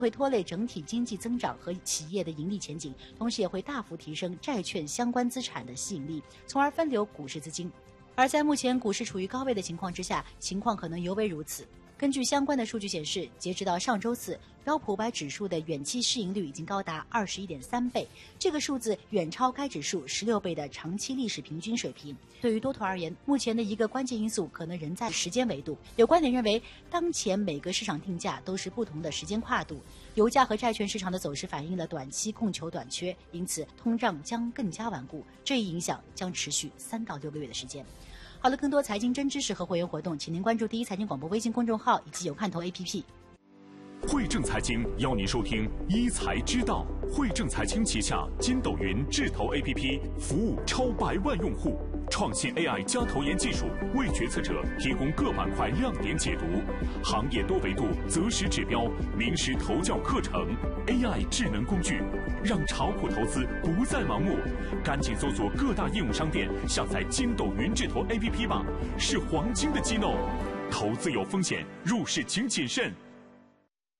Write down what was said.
会拖累整体经济增长和企业的盈利前景，同时也会大幅提升债券相关资产的吸引力，从而分流股市资金。而在目前股市处于高位的情况之下，情况可能尤为如此。根据相关的数据显示，截止到上周四，标普500指数的远期市盈率已经高达21.3倍，这个数字远超该指数16倍的长期历史平均水平。对于多头而言，目前的一个关键因素可能仍在时间维度。有观点认为，当前每个市场定价都是不同的时间跨度，油价和债券市场的走势反映了短期供求短缺，因此通胀将更加顽固，这一影响将持续3到6个月的时间。好了，更多财经真知识和会员活动，请您关注第一财经广播微信公众号以及有看头 APP。 汇正财经邀您收听一财知道。汇正财经旗下筋斗云智投 APP 服务超100万用户，创新 AI 加投研技术为决策者提供各板块亮点解读，行业多维度择时指标名师投教课程 ，AI 智能工具，让炒股投资不再盲目。赶紧搜索各大应用商店下载筋斗云智投 APP 吧，是黄金的机弄。投资有风险，入市请谨慎。